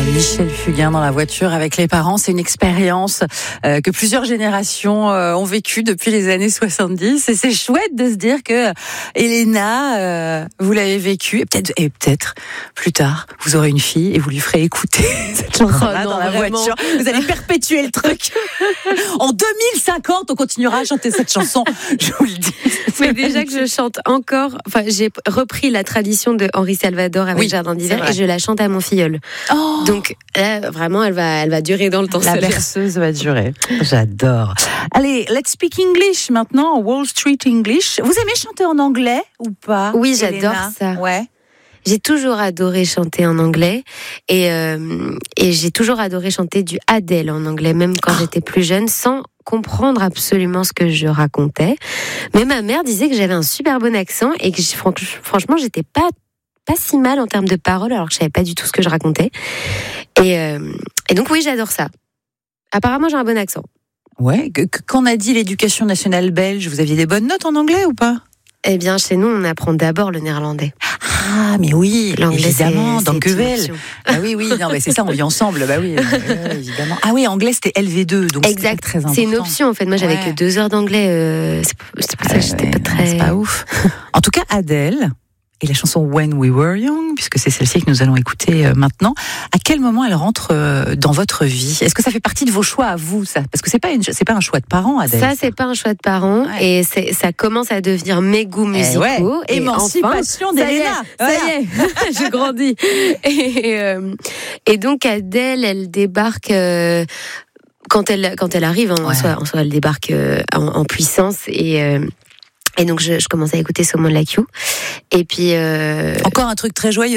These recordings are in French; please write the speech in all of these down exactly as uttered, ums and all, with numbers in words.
Michel Fugain dans la voiture avec les parents, c'est une expérience euh, que plusieurs générations euh, ont vécue depuis les années soixante-dix et c'est chouette de se dire que euh, Elena, euh, vous l'avez vécue et peut-être, et peut-être plus tard vous aurez une fille et vous lui ferez écouter cette chanson-là oh non, dans la vraiment. voiture. Vous allez perpétuer le truc. En deux mille cinquante, on continuera à chanter cette chanson, je vous le dis. Mais déjà que je chante encore, enfin j'ai repris la tradition de Henri Salvador avec oui, Jardin d'hiver et je la chante à mon filleul. Oh. Donc là, vraiment, elle va, elle va durer dans le temps. La berceuse va durer. J'adore. Allez, let's speak English maintenant, Wall Street English. Vous aimez chanter en anglais ou pas? Oui, j'adore Elena ça. Ouais. J'ai toujours adoré chanter en anglais et, euh, et j'ai toujours adoré chanter du Adele en anglais, même quand oh. j'étais plus jeune, sans comprendre absolument ce que je racontais. Mais ma mère disait que j'avais un super bon accent et que franchement, j'étais pas pas si mal en termes de paroles, alors que je savais pas du tout ce que je racontais. Et, euh, et donc oui, j'adore ça. Apparemment, j'ai un bon accent. Ouais. Qu'en a dit l'éducation nationale belge? Vous aviez des bonnes notes en anglais ou pas? Eh bien, chez nous, on apprend d'abord le néerlandais. Ah, mais oui, l'anglais, évidemment, c'est, dans c'est Quevel. Ah oui, oui, non, mais c'est ça, on vit ensemble, bah oui, euh, évidemment. Ah oui, anglais, c'était L V deux, donc exact. C'était très important. C'est une option, en fait. Moi, j'avais ouais. que deux heures d'anglais, euh, c'est, c'est pour ça que j'étais ouais, pas très... C'est pas ouf. En tout cas, Adele... Et la chanson When We Were Young, puisque c'est celle-ci que nous allons écouter euh, maintenant, à quel moment elle rentre euh, dans votre vie? Est-ce que ça fait partie de vos choix à vous, ça? Parce que c'est pas une, c'est pas un choix de parents, Adele. Ça, c'est pas un choix de parents, ouais. et c'est, ça commence à devenir mes goûts musicaux. Eh ouais. Et émancipation enfin, d'Elena. Ça y est, ça y est. Je grandis. Et, euh, et donc Adele, elle débarque. Euh, quand elle quand elle arrive, hein, ouais. en, soi, en soi, elle débarque euh, en, en puissance et. Euh, Et donc je, je commençais à écouter Someone Like You. Et puis euh... encore un truc très joyeux.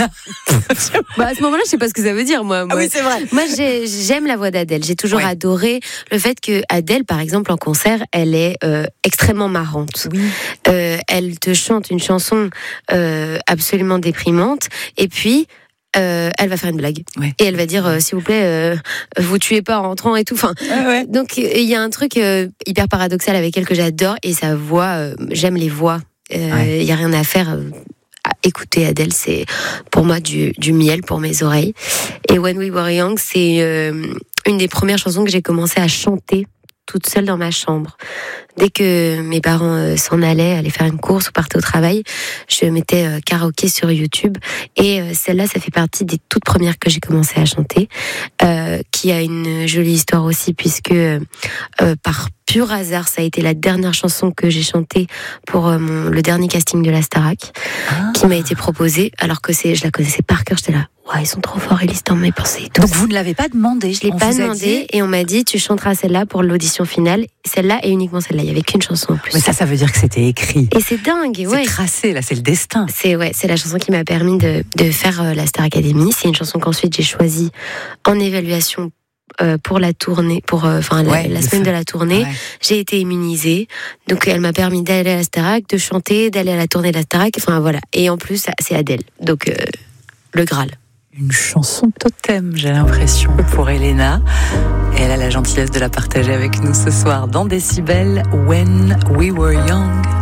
Bah à ce moment-là, je sais pas ce que ça veut dire moi. moi. Ah oui, c'est vrai. Moi j'ai, j'aime la voix d'Adèle. J'ai toujours ouais. adoré le fait que Adèle, par exemple en concert, elle est euh, extrêmement marrante. Oui. Euh, elle te chante une chanson euh, absolument déprimante. Et puis Euh, elle va faire une blague ouais. et elle va dire euh, s'il vous plaît euh, vous tuez pas en rentrant et tout enfin ouais, ouais. donc il y a un truc euh, hyper paradoxal avec elle que j'adore et sa voix euh, j'aime les voix il euh, ouais. y a rien à faire euh, à écouter Adèle, c'est pour moi du, du miel pour mes oreilles. Et When We Were Young, c'est euh, une des premières chansons que j'ai commencé à chanter toute seule dans ma chambre. Dès que mes parents euh, s'en allaient, allaient faire une course ou partaient au travail, je mettais euh, karaoké sur YouTube. Et euh, celle-là, ça fait partie des toutes premières que j'ai commencé à chanter, euh, qui a une jolie histoire aussi, puisque euh, par pur hasard, ça a été la dernière chanson que j'ai chantée pour euh, mon, le dernier casting de la Starac, ah. qui m'a été proposée, alors que c'est, je la connaissais par cœur, j'étais là. Ouais, ils sont trop forts, ils lisent dans mes pensées. Et tout Donc ça. vous ne l'avez pas demandé? Je l'ai on pas vous demandé et on m'a dit tu chanteras celle-là pour l'audition finale. Celle-là et uniquement celle-là. Il y avait qu'une chanson en plus. Mais ça, ça veut dire que c'était écrit. Et c'est dingue, ouais. C'est tracé, là, c'est le destin. C'est ouais, c'est la chanson qui m'a permis de de faire euh, la Star Academy. C'est une chanson qu'ensuite j'ai choisie en évaluation. Euh, pour la tournée, pour enfin euh, ouais, la, la semaine fait. de la tournée, ouais. j'ai été immunisée, donc elle m'a permis d'aller à la Starac, de chanter, d'aller à la tournée de la Starac, enfin voilà. Et en plus, c'est Adèle, donc euh, le Graal. Une chanson totem, j'ai l'impression, pour Elena. Et elle a la gentillesse de la partager avec nous ce soir dans Décibel, When We Were Young.